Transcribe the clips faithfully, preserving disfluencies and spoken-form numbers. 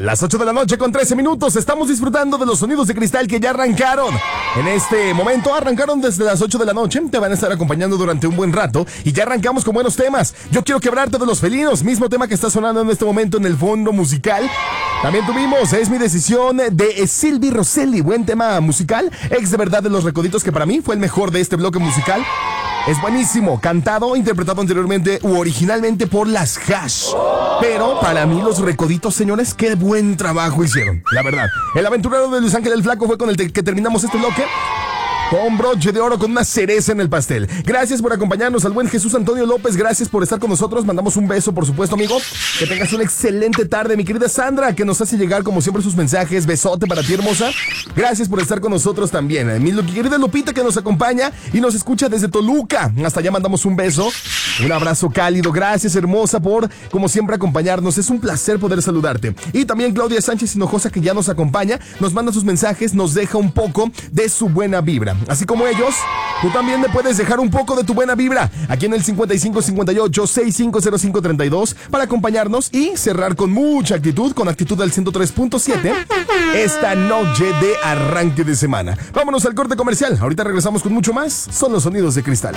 Las ocho de la noche con trece minutos. Estamos disfrutando de los sonidos de cristal que ya arrancaron. En este momento arrancaron desde las ocho de la noche. Te van a estar acompañando durante un buen rato. Y ya arrancamos con buenos temas. Yo quiero quebrarte de los felinos. Mismo tema que está sonando en este momento en el fondo musical. También tuvimos Es mi decisión de Silvi Rosselli. Buen tema musical. Ex de verdad de los recoditos, que para mí fue el mejor de este bloque musical. Es buenísimo, cantado, interpretado anteriormente u originalmente por las Hash. Pero para mí los recoditos, señores, qué buen trabajo hicieron, la verdad. El aventurero de Luis Ángel el Flaco fue con el que terminamos este bloque. Con broche de oro, con una cereza en el pastel. Gracias por acompañarnos, al buen Jesús Antonio López. Gracias por estar con nosotros. Mandamos un beso, por supuesto, amigo. Que tengas una excelente tarde. Mi querida Sandra, que nos hace llegar como siempre sus mensajes. Besote para ti, hermosa. Gracias por estar con nosotros también. Mi querida Lupita, que nos acompaña y nos escucha desde Toluca. Hasta allá mandamos un beso. Un abrazo cálido. Gracias, hermosa, por, como siempre, acompañarnos. Es un placer poder saludarte. Y también Claudia Sánchez Hinojosa, que ya nos acompaña. Nos manda sus mensajes, nos deja un poco de su buena vibra. Así como ellos, tú también me puedes dejar un poco de tu buena vibra aquí en el cincuenta y cinco cincuenta y ocho sesenta y cinco cero cinco treinta y dos para acompañarnos y cerrar con mucha actitud, con actitud del ciento tres punto siete esta noche de arranque de semana. Vámonos al corte comercial. Ahorita regresamos con mucho más. Son los sonidos de cristal.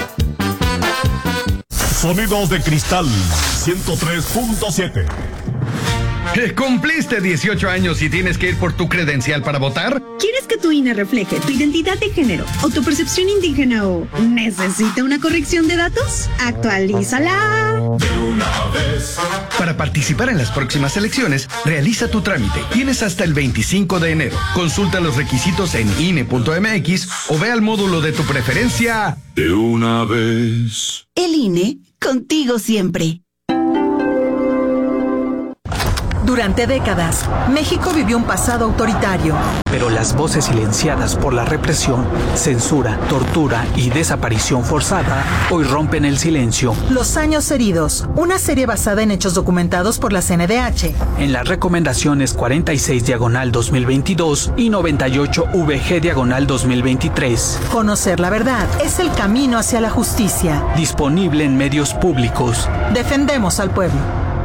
Sonidos de cristal ciento tres punto siete. ¿Cumpliste dieciocho años y tienes que ir por tu credencial para votar? ¿Quieres que tu I N E refleje tu identidad de género o tu percepción indígena o necesita una corrección de datos? ¡Actualízala! De una vez. Para participar en las próximas elecciones, realiza tu trámite. Tienes hasta el veinticinco de enero. Consulta los requisitos en I N E punto M X o ve al módulo de tu preferencia. De una vez. El I N E, contigo siempre. Durante décadas, México vivió un pasado autoritario. Pero las voces silenciadas por la represión, censura, tortura y desaparición forzada hoy rompen el silencio. Los años heridos, una serie basada en hechos documentados por la C N D H. En las recomendaciones cuarenta y seis diagonal dos mil veintidós y noventa y ocho V G diagonal dos mil veintitrés. Conocer la verdad es el camino hacia la justicia. Disponible en medios públicos. Defendemos al pueblo.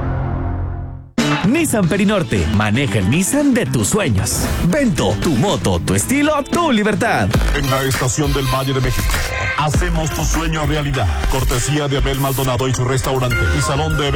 Nissan Perinorte, maneja el Nissan de tus sueños. Vento, tu moto, tu estilo, tu libertad. En la estación del Valle de México, hacemos tu sueño realidad. Cortesía de Abel Maldonado y su restaurante y salón de